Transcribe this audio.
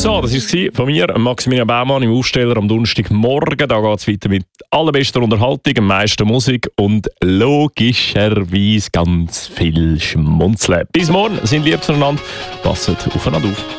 So, das war von mir, Maximilian Baumann im Aufsteller am Donnerstagmorgen. Da geht es weiter mit allerbester Unterhaltung, am meisten Musik und logischerweise ganz viel Schmunzeln. Bis morgen, sind lieb zueinander, passt aufeinander auf.